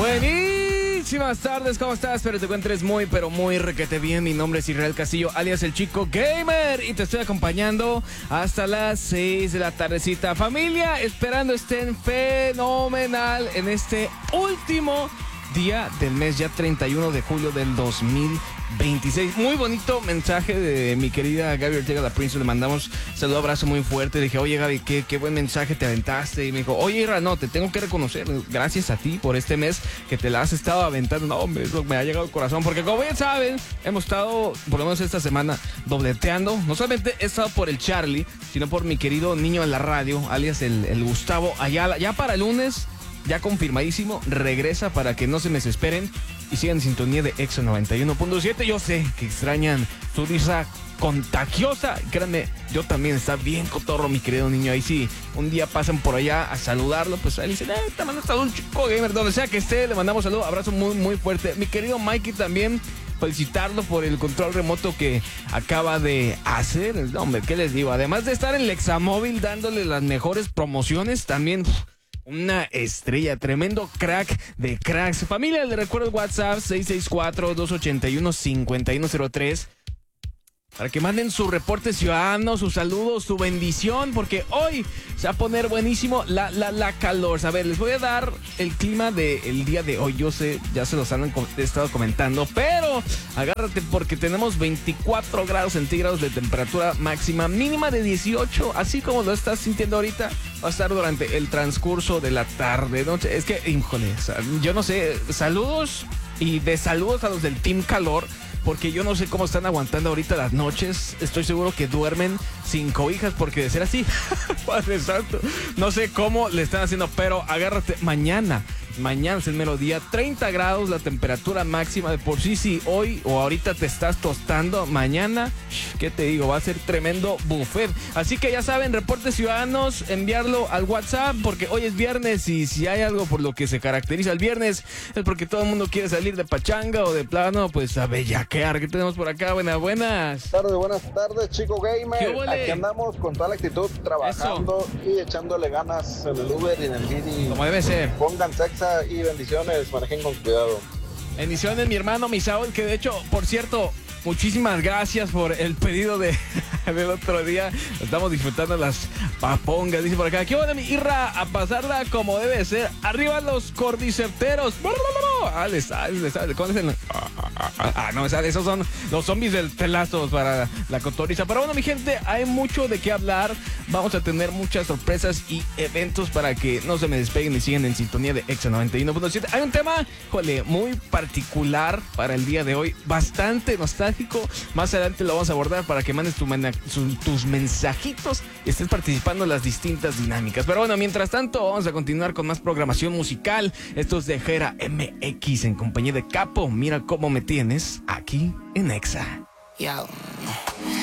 Buenísimas tardes, ¿cómo estás? Espero te encuentres muy, pero muy requete bien. Mi nombre es Israel Castillo, alias El Chico Gamer, y te estoy acompañando hasta las 6 de la tardecita. Familia, esperando estén fenomenal en este último día del mes, ya 31 de julio del 2026. Muy bonito mensaje de mi querida Gaby Ortega, la Prince. Le mandamos saludo, abrazo muy fuerte. Dije, oye Gaby, qué buen mensaje te aventaste. Y me dijo, oye Ira, no, te tengo que reconocer, gracias a ti por este mes que te la has estado aventando. No, hombre, eso me ha llegado al corazón, porque como bien saben, hemos estado, por lo menos esta semana, dobleteando. No solamente he estado por el Charlie, sino por mi querido niño en la radio, alias el Gustavo Ayala. Ya para el lunes, ya confirmadísimo, regresa para que no se me desesperen y sigan en sintonía de EXA 91.7. Yo sé que extrañan su risa contagiosa. Créanme, yo también, está bien cotorro mi querido niño. Ahí sí, un día pasan por allá a saludarlo, pues ahí dicen, te mando un chico gamer, donde sea que esté, le mandamos saludo, abrazo muy, muy fuerte. Mi querido Mikey también, felicitarlo por el control remoto que acaba de hacer. No, hombre, ¿qué les digo? Además de estar en Lexamóvil dándole las mejores promociones, también una estrella, tremendo crack de cracks. Familia, le recuerdo el WhatsApp 664-281-5103 para que manden su reporte ciudadano, su saludo, su bendición, porque hoy se va a poner buenísimo la calor. A ver, les voy a dar el clima del día de hoy. Yo sé, ya se los han estado comentando, pero agárrate porque tenemos 24 grados centígrados de temperatura máxima, mínima de 18, así como lo estás sintiendo ahorita. Va a estar durante el transcurso de la tarde, noche. Es que, híjole, yo no sé, saludos y de saludos a los del Team Calor, porque yo no sé cómo están aguantando ahorita las noches. Estoy seguro que duermen sin cobijas, porque de ser así, Padre Santo, no sé cómo le están haciendo, pero agárrate, mañana es el mero día, 30 grados la temperatura máxima. De por sí, si hoy o ahorita te estás tostando, mañana, ¿qué te digo? Va a ser tremendo buffet. Así que ya saben, reportes ciudadanos, enviarlo al WhatsApp, porque hoy es viernes y si hay algo por lo que se caracteriza el viernes es porque todo el mundo quiere salir de pachanga o de plano, pues a bellaquear. ¿Qué tenemos por acá? Buenas tardes, Chico Gamer. Aquí andamos con toda la actitud, trabajando y echándole ganas en el Uber y en el Didi. Como debe ser. Pongan sexa y bendiciones, manejen con cuidado. Bendiciones, mi hermano Misael, que de hecho, por cierto, muchísimas gracias por el pedido del otro día. Estamos disfrutando las papongas, dice por acá. ¿Qué onda, mi Irra? A pasarla como debe ser. Arriba los cordycepteros. Les sale. ¿Cómo dicen? No me sale. Esos son los zombies del pelazo para la cotoriza. Pero bueno, mi gente, hay mucho de qué hablar. Vamos a tener muchas sorpresas y eventos para que no se me despeguen y sigan en sintonía de EXA 91.7. Hay un tema, muy particular para el día de hoy. Bastante nostálgico. Más adelante lo vamos a abordar para que mandes tus mensajitos y estés participando en las distintas dinámicas. Pero bueno, mientras tanto, vamos a continuar con más programación musical. Esto es de Jera MX en compañía de Capo. Mira cómo me tienes aquí en EXA. Yo.